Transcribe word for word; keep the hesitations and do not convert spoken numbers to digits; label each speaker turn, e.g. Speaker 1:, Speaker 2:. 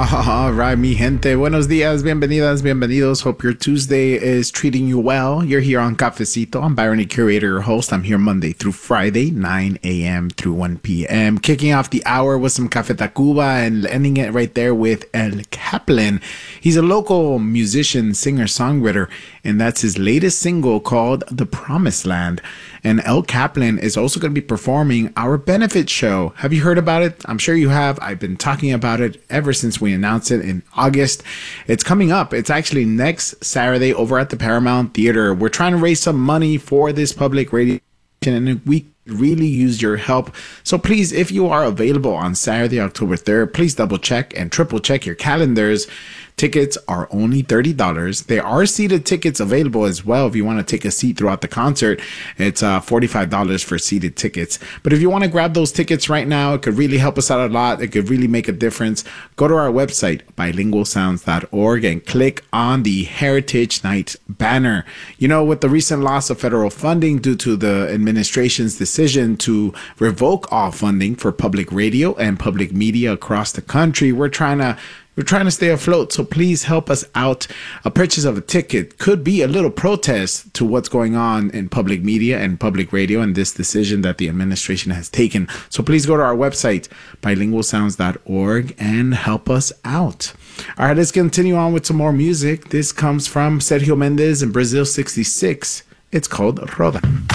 Speaker 1: All right, mi gente. Buenos dias, bienvenidas, bienvenidos. Hope your Tuesday is treating you well. You're here on Cafecito. I'm Byron, the curator, your host. I'm here Monday through Friday, nine a.m. through one p.m. Kicking off the hour with some Café Tacuba and ending it right there with El Kaplan. He's a local musician, singer, songwriter, and that's his latest single called The Promised Land. And El Kaplan is also going to be performing our benefit show. Have you heard about it? I'm sure you have. I've been talking about it ever since we announced it in August. It's coming up. It's actually next Saturday over at the Paramount Theater. We're trying to raise some money for this public radio station, and we really use your help. So please, if you are available on Saturday, October third, please double check and triple check your calendars. Tickets are only thirty dollars. There are seated tickets available as well. If you want to take a seat throughout the concert, it's uh, forty-five dollars for seated tickets. But if you want to grab those tickets right now, it could really help us out a lot. It could really make a difference. Go to our website, bilingual sounds dot org, and click on the Heritage Night banner. You know, with the recent loss of federal funding due to the administration's decision to revoke all funding for public radio and public media across the country, we're trying to We're trying to stay afloat, so please help us out. A purchase of a ticket could be a little protest to what's going on in public media and public radio and this decision that the administration has taken. So please go to our website, bilingual sounds dot org, and help us out. All right, let's continue on with some more music. This comes from Sergio Mendes and Brazil sixty-six. It's called Roda.